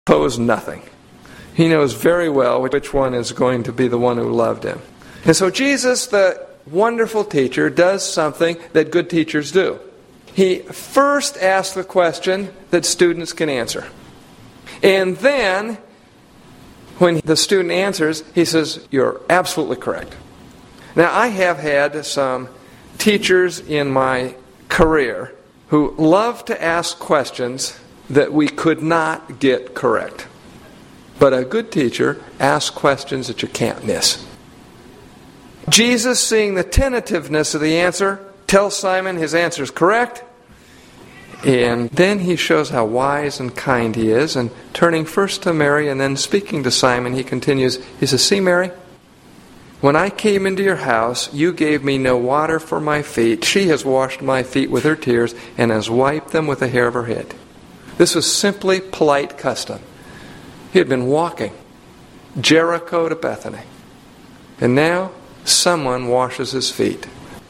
owes nothing. He knows very well which one is going to be the one who loved him. And so Jesus, the wonderful teacher, does something that good teachers do. He first asks the question that students can answer. And then, when the student answers, he says, "You're absolutely correct." Now, I have had some teachers in my career who love to ask questions that we could not get correct. But a good teacher asks questions that you can't miss. Jesus, seeing the tentativeness of the answer, tells Simon his answer is correct. And then he shows how wise and kind he is. And turning first to Mary and then speaking to Simon, he continues, he says, "See, Mary, when I came into your house, you gave me no water for my feet. She has washed my feet with her tears and has wiped them with the hair of her head." This was simply polite custom. He had been walking Jericho to Bethany. And now someone washes his feet.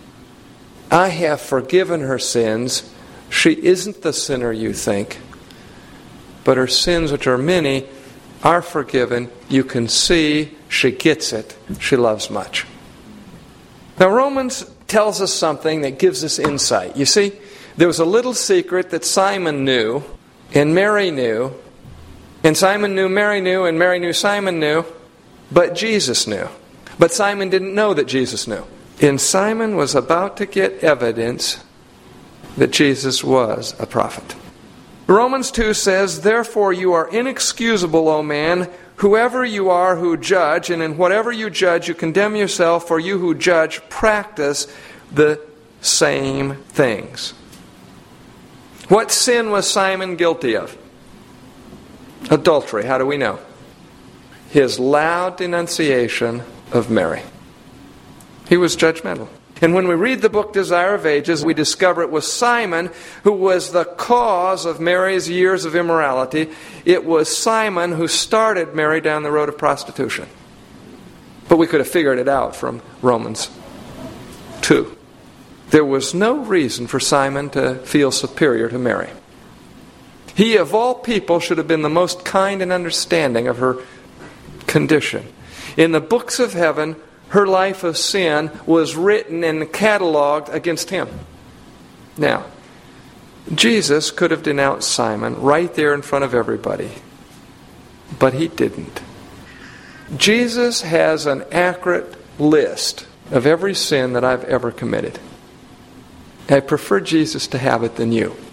I have forgiven her sins. She isn't the sinner you think. But her sins, which are many, are forgiven. You can see she gets it. She loves much. Now Romans tells us something that gives us insight. You see, there was a little secret that Simon knew, and Mary knew, and Simon knew Mary knew, and Mary knew Simon knew, but Jesus knew. But Simon didn't know that Jesus knew. And Simon was about to get evidence that Jesus was a prophet. Romans 2 says, "Therefore you are inexcusable, O man, whoever you are who judge, and in whatever you judge you condemn yourself, for you who judge practice the same things." What sin was Simon guilty of? Adultery. How do we know? His loud denunciation of Mary. He was judgmental. And when we read the book Desire of Ages, we discover it was Simon who was the cause of Mary's years of immorality. It was Simon who started Mary down the road of prostitution. But we could have figured it out from Romans 2. There was no reason for Simon to feel superior to Mary. He, of all people, should have been the most kind and understanding of her condition. In the books of heaven, her life of sin was written and cataloged against him. Now, Jesus could have denounced Simon right there in front of everybody, but he didn't. Jesus has an accurate list of every sin that I've ever committed. I prefer Jesus to have it than you.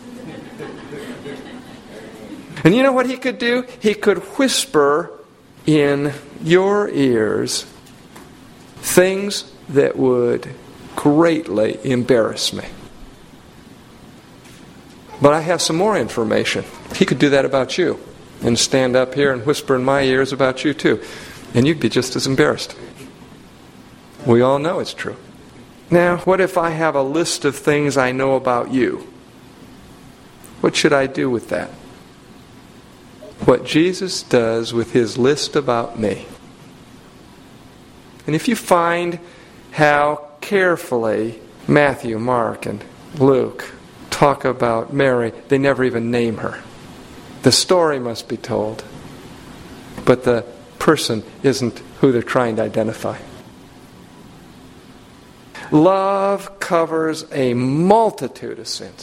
And you know what he could do? He could whisper in your ears things that would greatly embarrass me. But I have some more information. He could do that about you and stand up here and whisper in my ears about you too. And you'd be just as embarrassed. We all know it's true. Now, what if I have a list of things I know about you? What should I do with that? What Jesus does with his list about me. And if you find how carefully Matthew, Mark, and Luke talk about Mary, they never even name her. The story must be told, but the person isn't who they're trying to identify. Love covers a multitude of sins.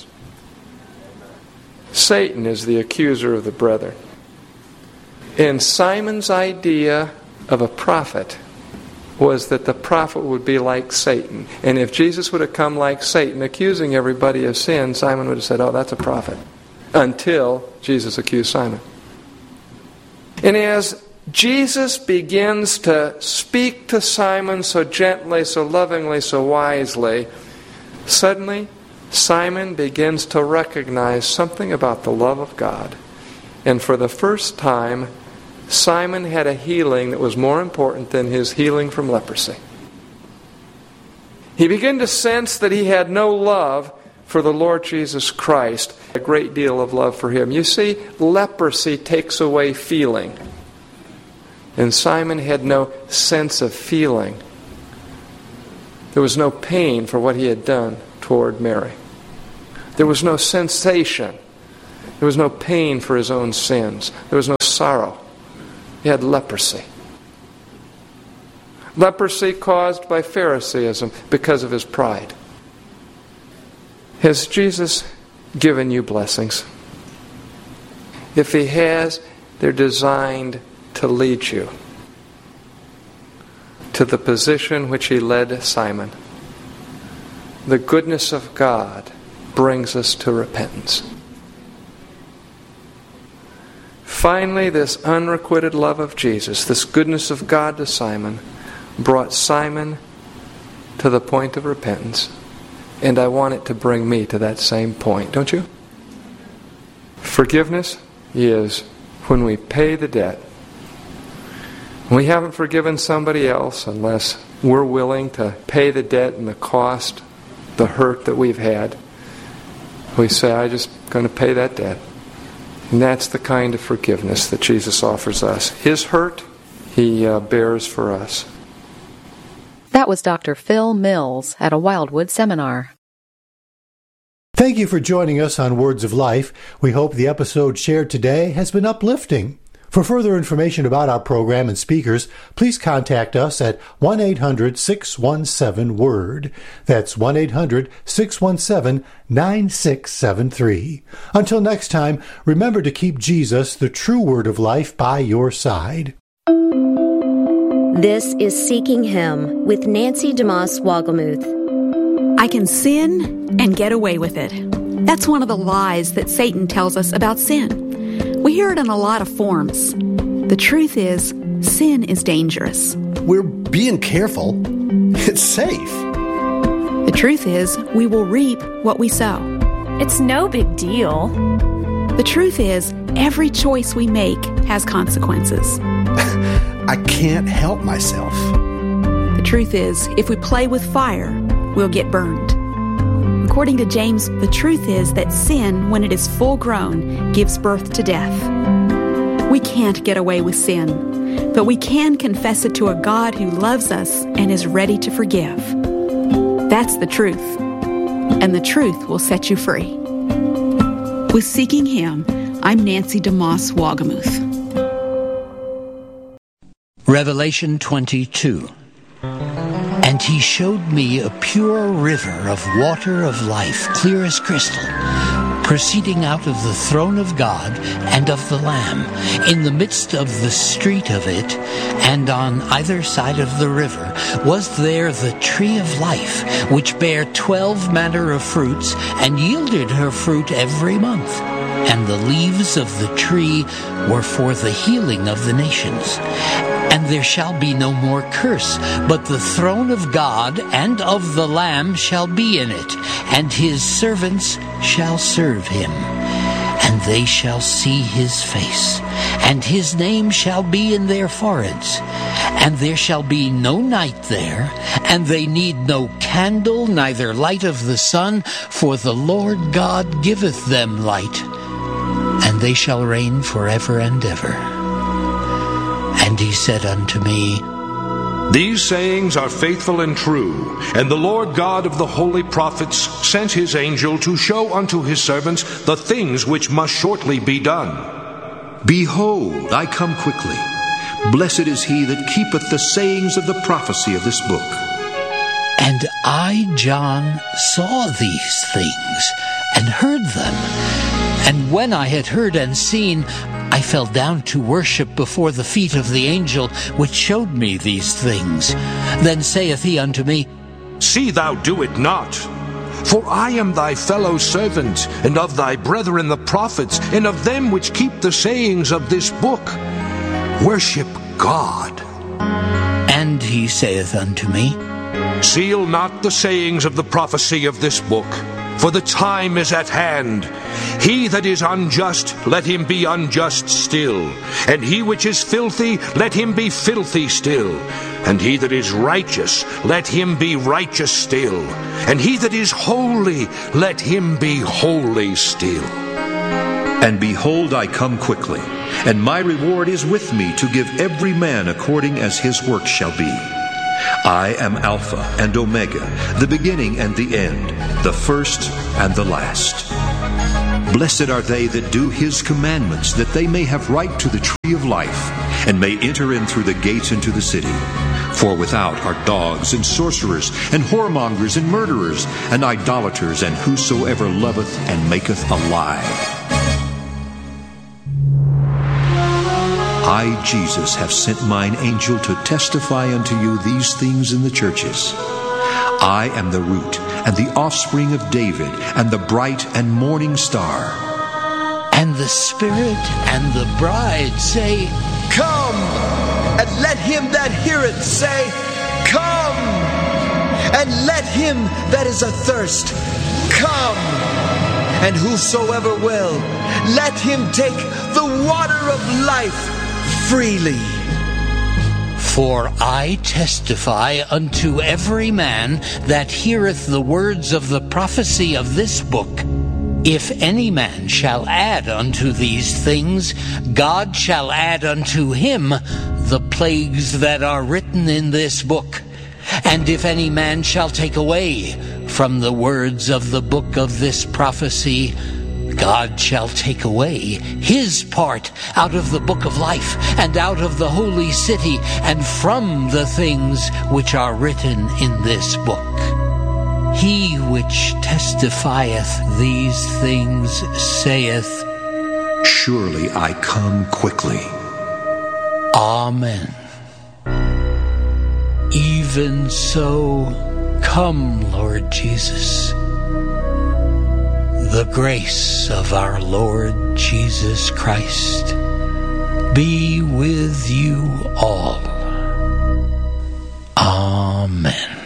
Satan is the accuser of the brethren. And Simon's idea of a prophet was that the prophet would be like Satan. And if Jesus would have come like Satan, accusing everybody of sin, Simon would have said, "Oh, that's a prophet." Until Jesus accused Simon. And as Jesus begins to speak to Simon so gently, so lovingly, so wisely, suddenly Simon begins to recognize something about the love of God. And for the first time, Simon had a healing that was more important than his healing from leprosy. He began to sense that he had no love for the Lord Jesus Christ, a great deal of love for him. You see, leprosy takes away feeling. And Simon had no sense of feeling. There was no pain for what he had done toward Mary. There was no sensation There was no pain for his own sins. There was no sorrow. He had leprosy. Leprosy caused by Pharisaism because of his pride. Has Jesus given you blessings? If he has, they're designed to lead you to the position which he led Simon. The goodness of God brings us to repentance. Finally, this unrequited love of Jesus, this goodness of God to Simon, brought Simon to the point of repentance. And I want it to bring me to that same point, don't you? Forgiveness is when we pay the debt. We haven't forgiven somebody else unless we're willing to pay the debt and the cost, the hurt that we've had. We say, I'm just going to pay that debt. And that's the kind of forgiveness that Jesus offers us. His hurt, he bears for us. That was Dr. Phil Mills at a Wildwood seminar. Thank you for joining us on Words of Life. We hope the episode shared today has been uplifting. For further information about our program and speakers, please contact us at 1-800-617-WORD. That's 1-800-617-9673. Until next time, remember to keep Jesus, the true Word of Life, by your side. This is Seeking Him with Nancy DeMoss Wogelmuth. I can sin and get away with it. That's one of the lies that Satan tells us about sin. We hear it in a lot of forms. The truth is, sin is dangerous. We're being careful. It's safe. The truth is, we will reap what we sow. It's no big deal. The truth is, every choice we make has consequences. I can't help myself. The truth is, if we play with fire, we'll get burned. According to James, the truth is that sin, when it is full grown, gives birth to death. We can't get away with sin, but we can confess it to a God who loves us and is ready to forgive. That's the truth, and the truth will set you free. With Seeking Him, I'm Nancy DeMoss Wogelmuth. Revelation 22. And he showed me a pure river of water of life, clear as crystal, proceeding out of the throne of God and of the Lamb, in the midst of the street of it, and on either side of the river was there the tree of life, which bare 12 manner of fruits, and yielded her fruit every month. And the leaves of the tree were for the healing of the nations. And there shall be no more curse, but the throne of God and of the Lamb shall be in it, and his servants shall serve him. And they shall see his face, and his name shall be in their foreheads. And there shall be no night there, and they need no candle, neither light of the sun, for the Lord God giveth them light. And they shall reign forever and ever. And he said unto me, These sayings are faithful and true, and the Lord God of the holy prophets sent his angel to show unto his servants the things which must shortly be done. Behold, I come quickly. Blessed is he that keepeth the sayings of the prophecy of this book. And I, John, saw these things, and heard them. And when I had heard and seen, I fell down to worship before the feet of the angel which showed me these things. Then saith he unto me, See thou do it not. For I am thy fellow servant, and of thy brethren the prophets, and of them which keep the sayings of this book. Worship God. And he saith unto me, Seal not the sayings of the prophecy of this book, for the time is at hand. He that is unjust, let him be unjust still. And he which is filthy, let him be filthy still. And he that is righteous, let him be righteous still. And he that is holy, let him be holy still. And behold, I come quickly, and my reward is with me to give every man according as his work shall be. I am Alpha and Omega, the beginning and the end, the first and the last. Blessed are they that do his commandments, that they may have right to the tree of life, and may enter in through the gates into the city. For without are dogs, and sorcerers, and whoremongers, and murderers, and idolaters, and whosoever loveth and maketh a lie. I, Jesus, have sent mine angel to testify unto you these things in the churches. I am the root and the offspring of David, and the bright and morning star. And the Spirit and the bride say, Come! And let him that heareth say, Come! And let him that is athirst come! And whosoever will, let him take the water of life freely. For I testify unto every man that heareth the words of the prophecy of this book, if any man shall add unto these things, God shall add unto him the plagues that are written in this book. And if any man shall take away from the words of the book of this prophecy, God shall take away his part out of the book of life, and out of the holy city, and from the things which are written in this book. He which testifieth these things saith, Surely I come quickly. Amen. Even so, come, Lord Jesus. The grace of our Lord Jesus Christ be with you all. Amen.